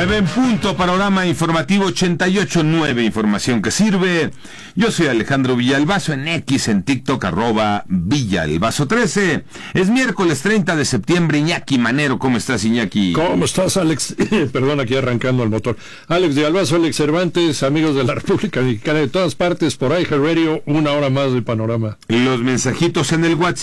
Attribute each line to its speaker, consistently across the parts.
Speaker 1: 9 en punto, panorama informativo 88.9, información que sirve. Yo soy Alejandro Villalbazo, en X, en TikTok, @Villalbazo13. Es miércoles 30 de septiembre, Iñaki Manero. ¿Cómo estás, Iñaki?
Speaker 2: ¿Cómo estás, Alex? Perdón, aquí arrancando el motor. Alex Villalbazo, Alex Cervantes, amigos de la República Mexicana, de todas partes, por iHeartRadio, una hora más de panorama.
Speaker 1: Los mensajitos en el WhatsApp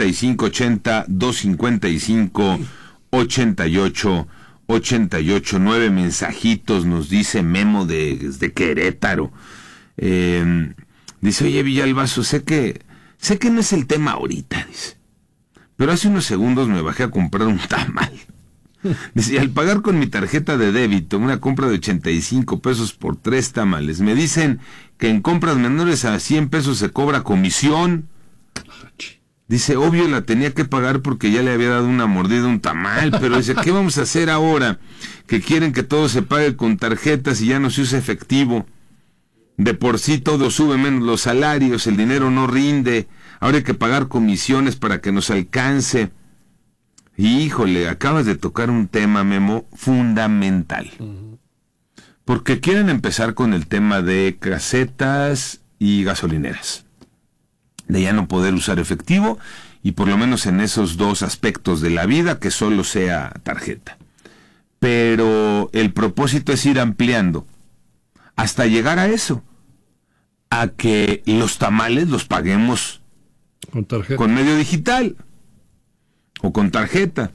Speaker 1: 5580-255-88. 9 mensajitos, nos dice Memo desde Querétaro. Dice, oye, Villalbazo, sé que no es el tema ahorita, dice, pero hace unos segundos me bajé a comprar un tamal. Dice, y al pagar con mi tarjeta de débito una compra de 85 pesos por 3 tamales, me dicen que en compras menores a 100 pesos se cobra comisión. Dice, obvio la tenía que pagar porque ya le había dado una mordida a un tamal, pero dice, ¿qué vamos a hacer ahora? Que quieren que todo se pague con tarjetas y ya no se usa efectivo. De por sí todo sube menos los salarios, el dinero no rinde, ahora hay que pagar comisiones para que nos alcance. Y híjole, acabas de tocar un tema, Memo, fundamental. Porque quieren empezar con el tema de casetas y gasolineras, de ya no poder usar efectivo, y por lo menos en esos dos aspectos de la vida, que solo sea tarjeta. Pero el propósito es ir ampliando hasta llegar a eso, a que los tamales los paguemos con medio digital o con tarjeta.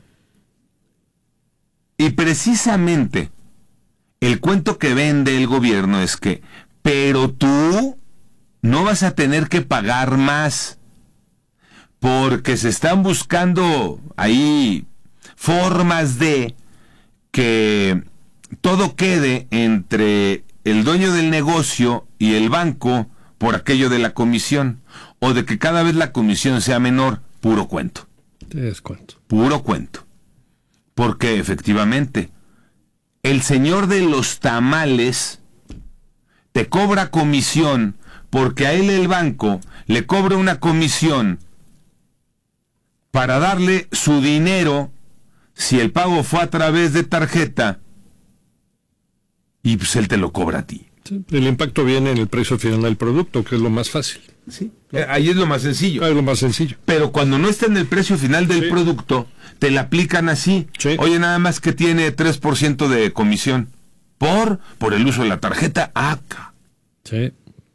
Speaker 1: Y precisamente el cuento que vende el gobierno es que, pero tú no vas a tener que pagar más, porque se están buscando ahí formas de que todo quede entre el dueño del negocio y el banco por aquello de la comisión, o de que cada vez la comisión sea menor. Puro cuento.
Speaker 2: Descuento.
Speaker 1: Puro cuento. Porque efectivamente, el señor de los tamales te cobra comisión porque a él el banco le cobra una comisión para darle su dinero si el pago fue a través de tarjeta, y pues él te lo cobra a ti.
Speaker 2: Sí, el impacto viene en el precio final del producto, que es lo más fácil.
Speaker 1: Sí, ahí es lo más sencillo.
Speaker 2: Es lo más sencillo.
Speaker 1: Pero cuando no está en el precio final del producto, te la aplican así.
Speaker 2: Sí.
Speaker 1: Oye, nada más que tiene 3% de comisión por el uso de la tarjeta. Acá.
Speaker 2: Sí.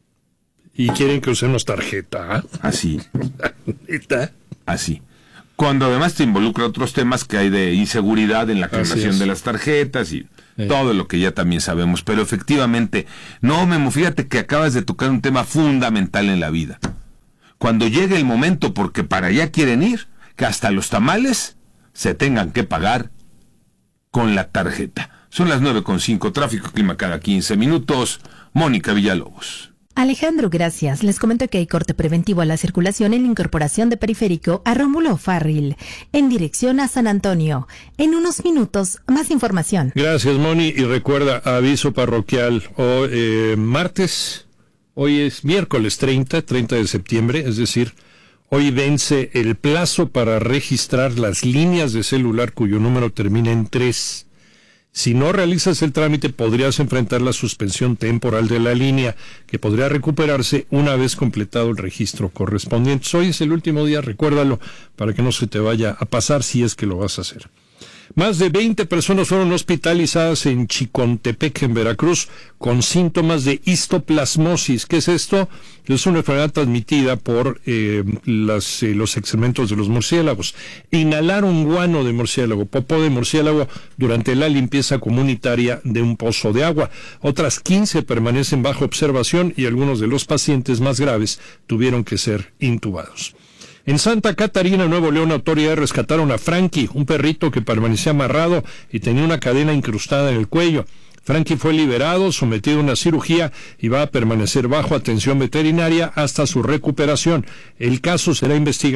Speaker 2: Y quieren que usemos tarjeta.
Speaker 1: Así.
Speaker 2: ¿Neta?
Speaker 1: Así. Cuando además te involucra otros temas que hay de inseguridad en la clonación de las tarjetas y todo lo que ya también sabemos. Pero efectivamente, no, Memo, fíjate que acabas de tocar un tema fundamental en la vida. Cuando llegue el momento, porque para allá quieren ir, que hasta los tamales se tengan que pagar con la tarjeta. Son las 9:05, tráfico, clima cada 15 minutos. Mónica Villalobos.
Speaker 3: Alejandro, gracias. Les comento que hay corte preventivo a la circulación en la incorporación de Periférico a Rómulo Farril, en dirección a San Antonio. En unos minutos, más información.
Speaker 2: Gracias, Moni. Y recuerda, aviso parroquial, martes, hoy es miércoles 30 de septiembre, es decir, hoy vence el plazo para registrar las líneas de celular cuyo número termina en 3. Si no realizas el trámite, podrías enfrentar la suspensión temporal de la línea, que podría recuperarse una vez completado el registro correspondiente. Hoy es el último día, recuérdalo, para que no se te vaya a pasar si es que lo vas a hacer. Más de 20 personas fueron hospitalizadas en Chicontepec, en Veracruz, con síntomas de histoplasmosis. ¿Qué es esto? Es una enfermedad transmitida por los excrementos de los murciélagos. Inhalaron guano de murciélago, popó de murciélago, durante la limpieza comunitaria de un pozo de agua. Otras 15 permanecen bajo observación y algunos de los pacientes más graves tuvieron que ser intubados. En Santa Catarina, Nuevo León, autoridades rescataron a Frankie, un perrito que permanecía amarrado y tenía una cadena incrustada en el cuello. Frankie fue liberado, sometido a una cirugía y va a permanecer bajo atención veterinaria hasta su recuperación. El caso será investigado.